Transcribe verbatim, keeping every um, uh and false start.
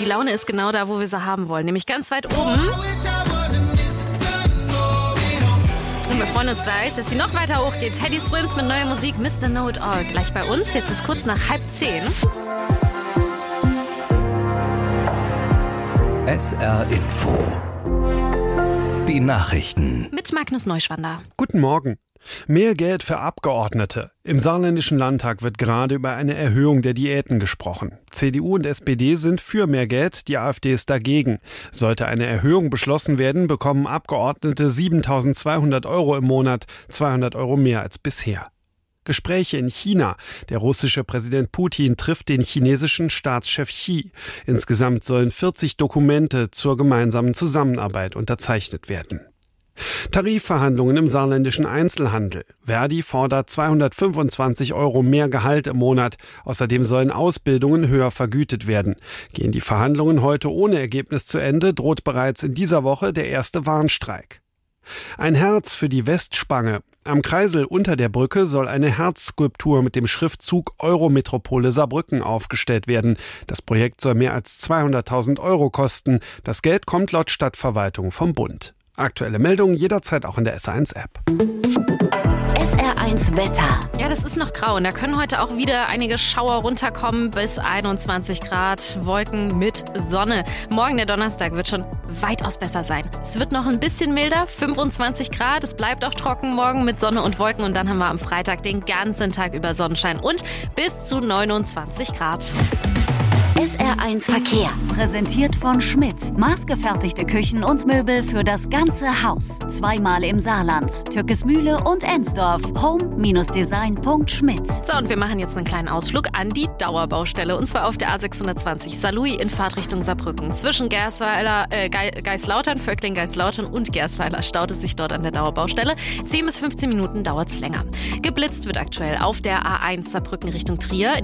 Die Laune ist genau da, wo wir sie haben wollen, nämlich ganz weit oben. Und wir freuen uns gleich, dass sie noch weiter hochgeht. Teddy Swims mit neuer Musik, Mister Know It All. Gleich bei uns, jetzt ist kurz nach halb zehn. S R Info. Die Nachrichten. Mit Magnus Neuschwander. Guten Morgen. Mehr Geld für Abgeordnete. Im saarländischen Landtag wird gerade über eine Erhöhung der Diäten gesprochen. C D U und S P D sind für mehr Geld, die AfD ist dagegen. Sollte eine Erhöhung beschlossen werden, bekommen Abgeordnete siebentausendzweihundert Euro im Monat, zweihundert Euro mehr als bisher. Gespräche in China. Der russische Präsident Putin trifft den chinesischen Staatschef Xi. Insgesamt sollen vierzig Dokumente zur gemeinsamen Zusammenarbeit unterzeichnet werden. Tarifverhandlungen im saarländischen Einzelhandel. Verdi fordert zweihundertfünfundzwanzig Euro mehr Gehalt im Monat. Außerdem sollen Ausbildungen höher vergütet werden. Gehen die Verhandlungen heute ohne Ergebnis zu Ende, droht bereits in dieser Woche der erste Warnstreik. Ein Herz für die Westspange. Am Kreisel unter der Brücke soll eine Herzskulptur mit dem Schriftzug Eurometropole Saarbrücken aufgestellt werden. Das Projekt soll mehr als zweihunderttausend Euro kosten. Das Geld kommt laut Stadtverwaltung vom Bund. Aktuelle Meldungen jederzeit auch in der S R eins App. S R eins Wetter. Ja, das ist noch grau und da können heute auch wieder einige Schauer runterkommen bis einundzwanzig Grad, Wolken mit Sonne. Morgen, der Donnerstag, wird schon weitaus besser sein. Es wird noch ein bisschen milder, fünfundzwanzig Grad, es bleibt auch trocken morgen mit Sonne und Wolken und dann haben wir am Freitag den ganzen Tag über Sonnenschein und bis zu neunundzwanzig Grad. S R eins Verkehr. Präsentiert von Schmidt. Maßgefertigte Küchen und Möbel für das ganze Haus. Zweimal im Saarland. Türkesmühle und Ensdorf. home design punkt schmidt. So, und wir machen jetzt einen kleinen Ausflug an die Dauerbaustelle. Und zwar auf der A sechshundertzwanzig Saarlouis in Fahrtrichtung Saarbrücken. Zwischen Gersweiler, äh, Geislautern, Völkling, Geislautern und Gersweiler staut es sich dort an der Dauerbaustelle. zehn bis fünfzehn Minuten dauert es länger. Geblitzt wird aktuell auf der A eins Saarbrücken Richtung Trier.